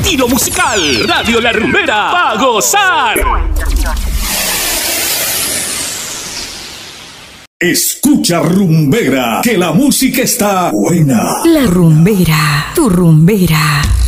estilo musical. Radio La Rumbera, va a gozar. Escucha Rumbera, que la música está buena. La Rumbera, tu rumbera.